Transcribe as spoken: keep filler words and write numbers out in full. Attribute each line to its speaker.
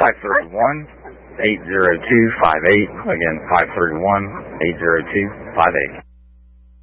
Speaker 1: five three one, eight zero two five eight. Again, five three one, eight zero two five eight.